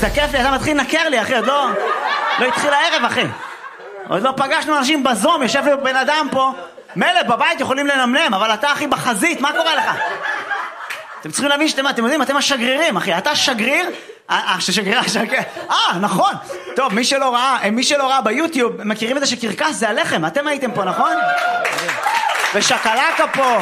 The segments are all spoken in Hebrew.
זה כיף לי, אתה מתחיל לנקר לי, אחי, עוד לא התחיל הערב, אחי. עוד לא פגשנו אנשים בזום, יושב לי בן אדם פה. מלא, בבית יכולים לנמנם, אבל אתה, אחי, בחזית, מה קורה לך? אתם צריכים להבין שאתם יודעים, אתם השגרירים, אחי. אתה שגריר? נכון. טוב, מי שלא ראה ביוטיוב, מכירים את זה שקרקס זה הלחם. אתם הייתם פה, נכון? ושקלקה פה.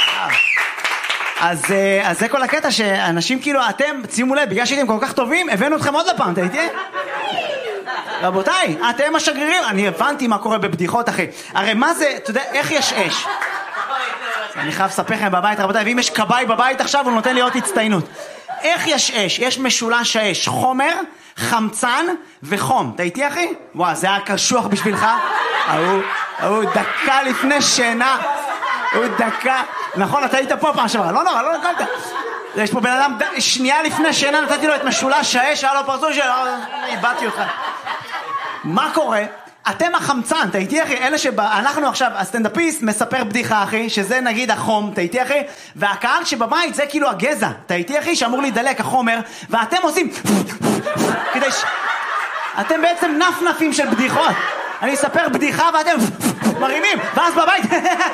אז זה כל הקטע שאנשים כאילו, אתם, שימו לב, בגלל שהייתם כל כך טובים, הבאנו אתכם עוד לפעם, אתה איתי? רבותיי, אתם השגרירים. אני הבנתי מה קורה בבדיחות, אחי. הרי מה זה, אתה יודע, איך יש אש? אני חייב לספר לכם בבית, רבותיי, ואם יש קבאי בבית עכשיו, הוא נותן לי עוד הצטיינות. איך יש אש? יש משולש האש, חומר, חמצן וחום. אתה איתי, אחי? וואו, זה היה קשוח בשבילך. הוא דקה לפני שינה. הוא דקה. נכון, אתה היית פה פעם שעברה. לא נורא, לא נקלת. יש פה בן אדם, שנייה לפני שינה נתתי לו את משולש האש, היה לו פרצוף של... איבדתי אותך. מה קורה? אתם החמצן, אתה איתי, אחי? אלה אנחנו עכשיו, הסטנדאפיסט מספר בדיחה, אחי, שזה נגיד החום, אתה איתי, אחי? והקהל שבבית זה כאילו הגזע, אתה איתי, אחי? שאמור להידלק החומר, ואתם עושים... כדי אתם בעצם נפנפים של בדיחות. אני אספר בדיחה ואתם מרימים, ואז בבית...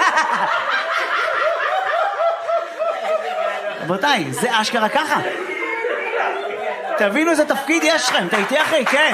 רבותיי, זה אשכרה ככה. תבינו איזה תפקיד יש לכם, אתה איתי, אחי? כן.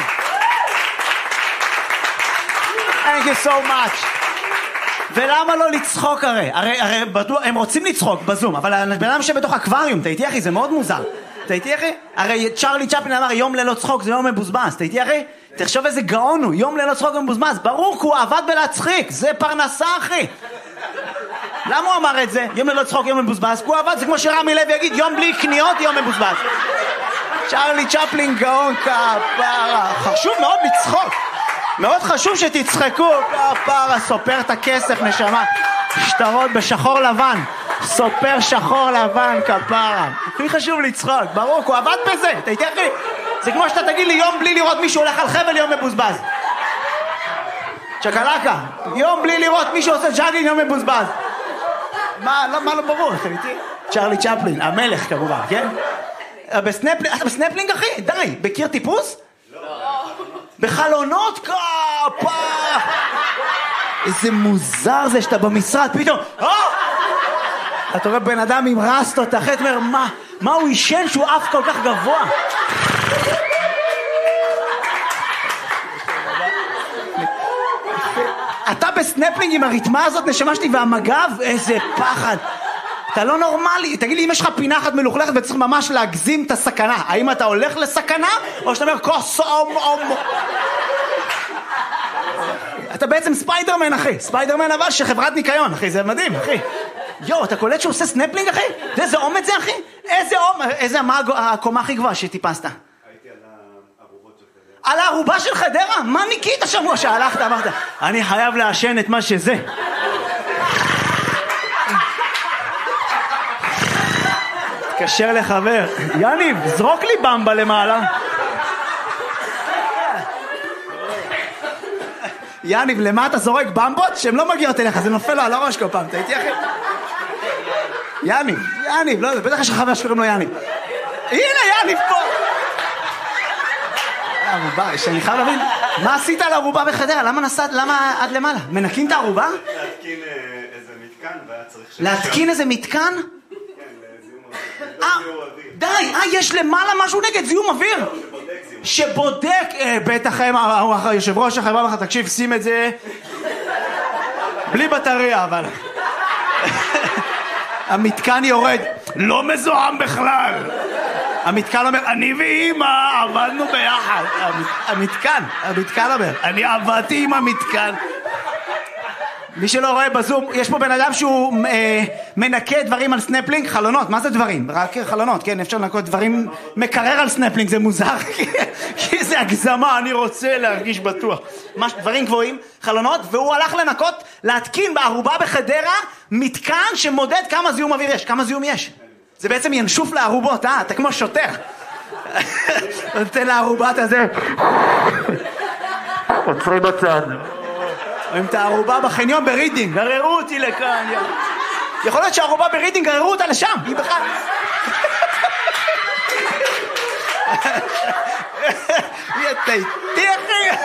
Thank you so much. ולמה לא לצחוק הרי? הרי הם רוצים לצחוק בזום, אבל הבן אדם שבתוך אקווריום, אתה איתי, אחי? זה מאוד מוזר. אתה איתי, אחי? הרי צ'רלי צ'פלין אמר, יום ללא צחוק זה יום מבוזבז. אתה איתי, אחי? תחשוב איזה גאון הוא, יום ללא צחוק מבוזבז. ברור, כי הוא עבד בלהצחיק. זה פרנסה, אחי. למה הוא אמר את זה? יום ללא צחוק, יום מבוזבז. כי הוא עבד, זה כמו שרמי לוי יגיד, יום בלי קניות, יום מבוזבז. צ'רלי צ'פלין גאון כפרה. חשוב מאוד לצחוק. מאוד חשוב שתצחקו. כפרה, סופר את הכסף, נשמה. שטרות בשחור לבן. סופר שחור לבן, כפרה. הכי חשוב לצחוק. ברור, הוא עבד בזה. אתה איתי, אחי? זה כמו שאתה תגיד לי, יום בלי לראות מישהו הולך על חבל, יום מבוזבז. צ'קלקה. יום בלי לראות מישהו עושה ג'אגינג, יום מבוזבז. מה לא ברור, אתה איתי? צ'רלי צ'פלין, המלך כמובן, כן? אתה בסנפלינג, אחי? די, בקיר טיפוס? לא. בחלונות? כפרה. איזה מוזר זה שאתה במשרד, פתאום, אתה רואה בן אדם עם רסטות, אחרי אתה אומר, מה הוא ישן שהוא אף כל כך גבוה? אתה בסנפלינג עם הריתמה הזאת, נשמה שלי, והמגב, איזה פחד. אתה לא נורמלי. תגיד לי, אם יש לך פינה אחת מלוכלכת וצריך ממש להגזים את הסכנה, האם אתה הולך לסכנה, או שאתה אומר, אתה בעצם ספיידרמן, אחי. ספיידרמן אבל שחברת ניקיון, אחי. זה מדהים, אחי. יו, אתה קולט שהוא עושה סנפלינג, אחי? איזה אומץ זה, אחי? איזה מה הקומה הכי גבוהה שטיפסת? הייתי על הערובות של חדרה. על הערובה של חדרה? מה ניקית השבוע שהלכת? אמרת, אני חייב לעשן את מה שזה. תקשר לחבר. יניב, זרוק לי במבה למעלה. יניב, למה אתה זורק במבות? שהן לא מגיעות אליך, זה נופל לו על הראש כל פעם. אתה איתי, אחי? יניב, לא, בטח יש לך חבר שקוראים לו יניב. הנה, יניב פה. ערובה, שאני חייב להבין, מה עשית על הערובה בחדרה? למה עד למעלה? מנקים את הערובה? להתקין איזה מתקן, והיה צריך... להתקין איזה מתקן? כן, זיהום אוויר. די, יש למעלה משהו נגד זיהום אוויר? שבודק, בטח יושב ראש החברה לך, תקשיב, שים את זה בלי בטריה, אבל המתקן יורד, לא מזוהם בכלל. המתקן אומר, אני ואמא עבדנו ביחד. המתקן אומר, אני עבדתי עם המתקן. מי שלא רואה בזום, יש פה בן אדם שהוא מנקה דברים על סנפלינג, חלונות, מה זה דברים? רק חלונות, כן, אפשר לנקות דברים, מקרר על סנפלינג, זה מוזר, כי זה הגזמה, אני רוצה להרגיש בטוח. דברים גבוהים, חלונות, והוא הלך לנקות, להתקין בערובה בחדרה, מתקן שמודד כמה זיהום אוויר יש, כמה זיהום יש. זה בעצם ינשוף לערובות, אתה כמו שוטר. נותן לערובת הזה. עוצרי בצד. רואים את הערובה בחניון ברידינג, גררו אותי לכאן. יכול להיות שהערובה ברידינג גררו אותה לשם, היא בכלל. אתה איתי, אחי?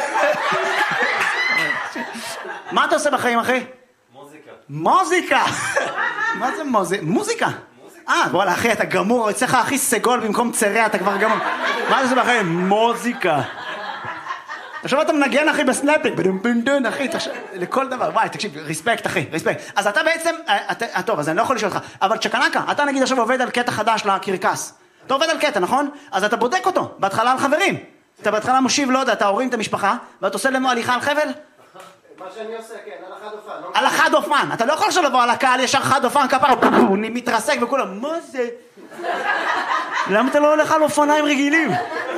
מה אתה עושה בחיים, אחי? מוזיקה. מה זה מוזיקה? וואלה, אחי, אתה גמור, אצלך הכי סגול במקום צרע, אתה כבר גמור. מה אתה עושה בחיים? מוזיקה. עכשיו אתה מנגן, אחי, בסנאפינג, אחי, לכל דבר. וואי, תקשיב, ריספקט, אחי, ריספקט. אז אתה בעצם, טוב, אז אני לא יכול לשאול אותך, אבל צ'קנקה, אתה נגיד עכשיו עובד על קטע חדש לקרקס. אתה עובד על קטע, נכון? אז אתה בודק אותו, בהתחלה על חברים. אתה בהתחלה מושיב, לא יודע, אתה הורים את המשפחה, ואתה עושה לנו הליכה על חבל? מה שאני עושה, כן, על החד אופן. על החד אופן. אתה לא יכול עכשיו לבוא על הקהל, ישר חד אופן, כפר, הוא מתרסק וכולם, מה זה? למה אתה לא הולך על אופניים רגילים?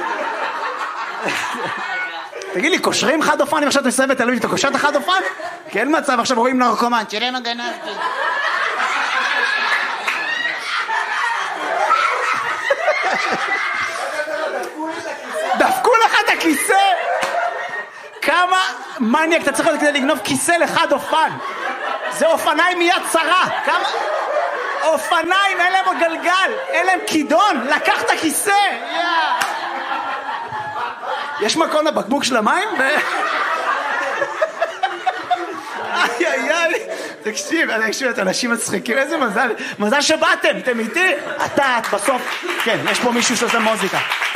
תגיד לי, קושרים חד אופן, אם עכשיו אתה מסיים בתל אביב, אתה קושר את החד אופן? כי אין מצב, עכשיו רואים נרקומן, תראה מה גנבתי. דפקו לך את הכיסא? כמה מניאק אתה צריך להיות כדי לגנוב כיסא לחד אופן? זה אופניים מיד צרה. כמה... אופניים, אין להם גלגל, אין להם כידון, לקח את הכיסא. יש מקום לבקבוק של המים? איי, תקשיב, את אנשים מצחיקים, איזה מזל, מזל שבאתם, אתם איתי? את בסוף, כן, יש פה מישהו שעושה מוזיקה.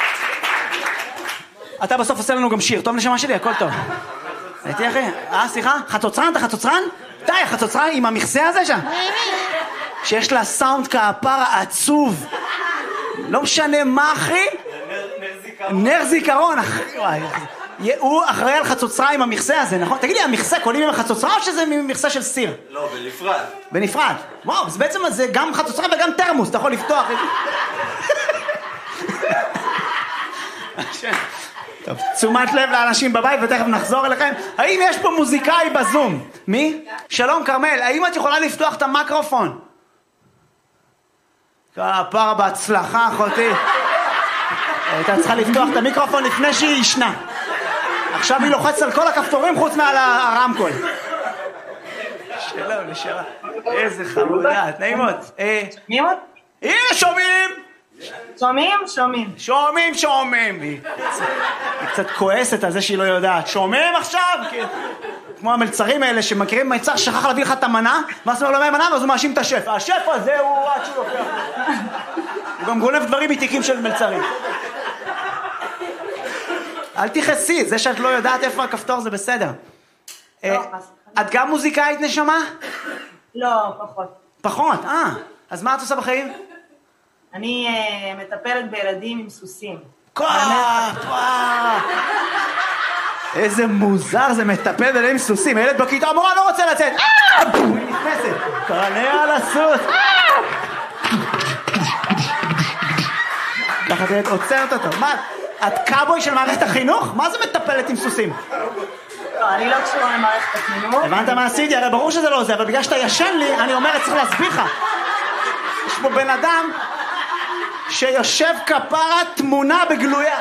אתה בסוף עושה לנו גם שיר, טוב נשמה שלי, הכל טוב. הייתי אחי, סליחה, חצוצרן, אתה חצוצרן? די, חצוצרן עם המכסה הזה שם. שיש לה סאונד כפרה עצוב. לא משנה מה, אחי? נר זיכרון, אחי. הוא אחראי על חצוצרה עם המכסה הזה, נכון? תגיד לי, המכסה קולים עם החצוצרה או שזה מכסה של סיר? לא, בנפרד. בנפרד. וואו, אז בעצם זה גם חצוצרה וגם תרמוס, אתה יכול לפתוח את זה. טוב, תשומת לב לאנשים בבית ותכף נחזור אליכם. האם יש פה מוזיקאי בזום? מי? שלום כרמל, האם את יכולה לפתוח את המיקרופון? כפרה בהצלחה, אחותי. הייתה צריכה לפתוח את המיקרופון לפני שהיא ישנה. עכשיו היא לוחצת על כל הכפתורים חוץ מעל הרמקול. שלום, נשארה. איזה חמודה, נעימות. שומעים עוד? הנה, שומעים! שומעים. היא קצת כועסת על זה שהיא לא יודעת. שומעים עכשיו? כמו המלצרים האלה שמכירים מלצר שכח להביא לך את המנה, ואז הוא אומר לו מהמנה, ואז הוא מאשים את השף. השף הזה הוא עד שהוא לוקח. הוא גם גונב דברים מתיקים של מלצרים. אל תכעסי, זה שאת לא יודעת איפה הכפתור זה בסדר. את גם מוזיקאית נשמה? לא, פחות. פחות, אז מה את עושה בחיים? אני מטפלת בילדים עם סוסים. איזה מוזר זה מטפל בילדים עם סוסים. הילד בכיתה, המורה לא רוצה לצאת. היא נכנסת. קרנה על הסוס. ככה תהיה עוצרת אותו. מה? את קאבוי של מערכת החינוך? מה זה מטפלת עם סוסים? לא, אני לא קשורה למערכת החינוך. הבנת מה עשיתי? הרי ברור שזה לא זה, אבל בגלל שאתה ישן לי, אני אומרת, צריך להסביר לך. יש פה בן אדם שיושב כפרה תמונה בגלויה.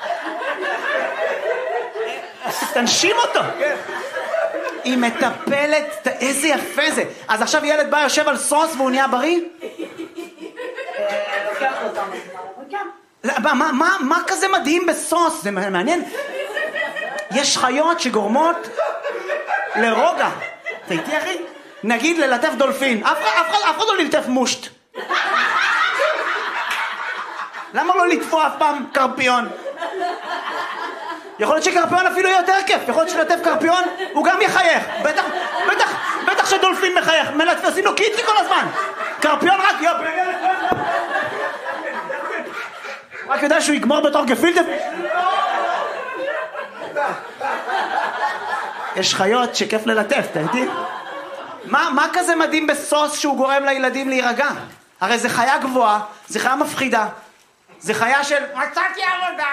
תנשים אותו. היא מטפלת, איזה יפה זה. אז עכשיו ילד בא יושב על סוס והוא נהיה בריא? לוקח אותם, כן. מה כזה מדהים בסוס? זה מעניין. יש חיות שגורמות לרוגע. אתה איתי אחי? נגיד ללטף דולפין. אף אחד לא ללטף מושט. למה לא לטפוע אף פעם קרפיון? יכול להיות שקרפיון אפילו יותר כיף. יכול להיות שלטף קרפיון הוא גם יחייך. בטח שדולפין מחייך. עושים לו קיצי כל הזמן. קרפיון רק יודע שהוא יגמור בתור גפילטה. יש חיות שכיף ללטף, אתה איתי? מה כזה מדהים בסוס שהוא גורם לילדים להירגע? הרי זה חיה גבוהה, זה חיה מפחידה, זה חיה של מצאתי עבודה.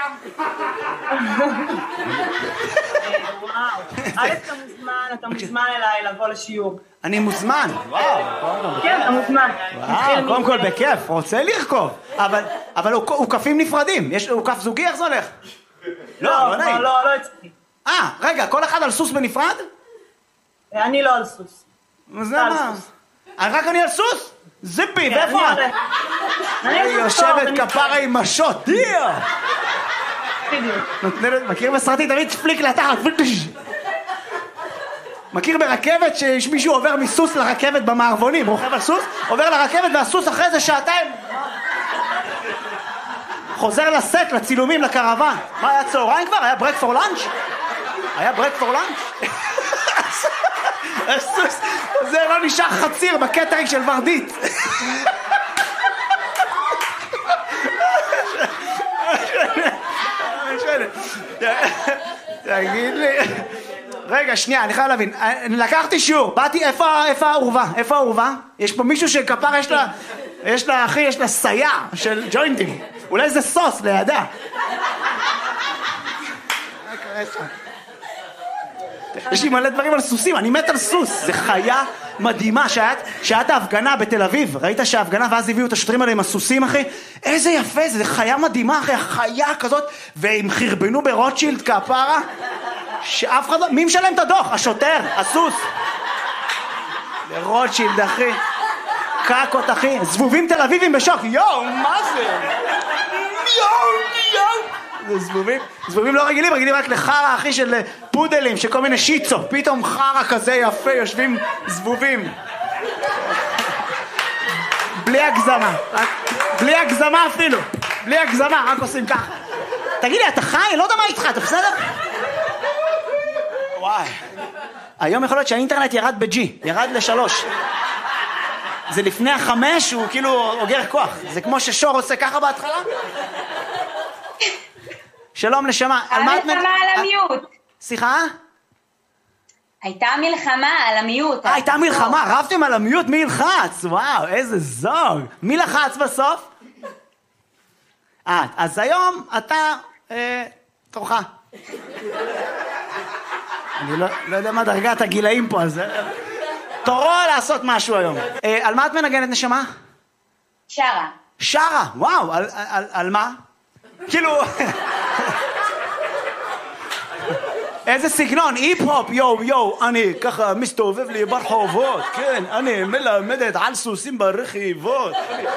אתה מוזמן אליי לבוא לשיעור. אני מוזמן? כן, אתה מוזמן. קודם כל בכיף, רוצה לרכוב. אבל הוא כפים נפרדים, הוא כף זוגי, איך זה הולך? לא הצליחי. רגע, כל אחד על סוס בנפרד? אני לא על סוס. אז למה? רק אני על סוס? זיפי, ואיפה את? אני יושבת כפרה עם משות, מכיר בסרטי תמיד פליק לתחת, מכיר ברכבת שיש מישהו עובר מסוס לרכבת במערבונים, רוכב על סוס, עובר לרכבת והסוס אחרי זה שעתיים חוזר לסט, לצילומים, לקרוון. מה היה צהריים כבר? היה ברק פור לאנץ'? היה ברק פור לאנץ'? הסוס, זה לא נשאר חציר בקטרינג של ורדית. תגיד לי, רגע, שנייה, אני חייב להבין, לקחתי שיעור, באתי, איפה העורבה? איפה העורבה? יש פה מישהו שכפר יש לה, אחי, יש לה סייע של ג'וינטים, אולי זה סוס לידה. יש לי מלא דברים על סוסים, אני מת על סוס, זה חיה מדהימה. שאת ההפגנה בתל אביב, ראית שההפגנה ואז הביאו את השוטרים האלה עם הסוסים, אחי? איזה יפה, זה חיה מדהימה, אחי, חיה כזאת, והם חרבנו ברוטשילד כפרה, שאף אחד לא, מי משלם את הדוח? השוטר, הסוס. ברוטשילד, אחי. קקות, אחי. זבובים תל אביבים בשוק, יואו, מה זה? יואו. זבובים לא רגילים רק לחרה, אחי, של פודלים, של כל מיני שיצו. פתאום חרה כזה יפה, יושבים זבובים. בלי הגזמה אפילו. בלי הגזמה, רק עושים ככה. תגיד לי, אתה חי? לא יודע מה איתך, אתה בסדר? וואי. היום יכול להיות שהאינטרנט ירד ב-G, ירד ל-3. זה לפני 5, הוא כאילו אוגר כוח. זה כמו ששור עושה ככה בהתחלה. שלום נשמה. המלחמה על המיוט. סליחה? הייתה מלחמה על המיוט. הייתה מלחמה, רבתם על המיוט, מי ילחץ? וואו, איזה זוג. מי לחץ בסוף? אז היום אתה תורך. אני לא יודע מה דרגת הגילאים פה, אז תורו לעשות משהו היום. על מה את מנגנת נשמה? שרה. שרה, וואו, על מה? כאילו... איזה סגנון, היפ-הופ, יו, אני ככה מסתובב לי ברחובות, כן, אני מלמדת על סוסים ברכיבות.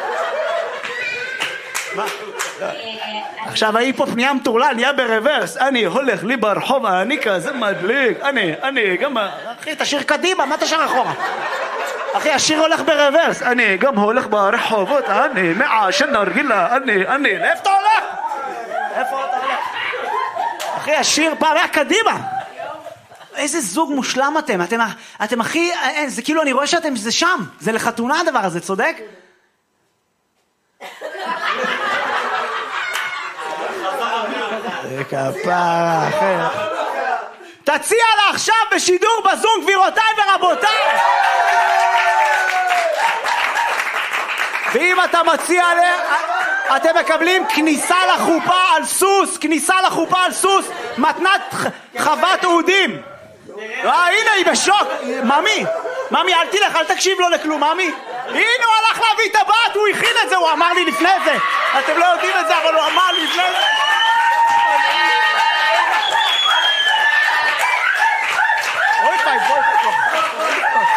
מה? עכשיו ההיפ-הופ נהיה מטורלל, נהיה ברוורס, אני הולך לי ברחוב, אני כזה מדליק, אני גם, אחי, תשאיר קדימה, מה תשאיר אחורה? אחי, השיר הולך ברוורס, אני גם הולך ברחובות, אני מעשן נרגילה, אני, לאיפה אתה הולך? איפה אתה הולך? אחי, השיר פעם היה קדימה. איזה זוג מושלם אתם הכי, זה כאילו אני רואה שאתם, זה שם, זה לחתונה הדבר הזה, צודק? זה כפרה, אחי. תציע לה עכשיו בשידור בזום, גבירותיי ורבותיי. ואם אתה מציע לה, אתם מקבלים כניסה לחופה על סוס, מתנת חוות אודים. הנה היא בשוק. ממי, אל תלך, אל תקשיב לו לכלום, ממי. הנה הוא הלך להביא את הבת, הוא הכין את זה, הוא אמר לי לפני זה. אתם לא יודעים את זה, אבל הוא אמר לי לפני זה.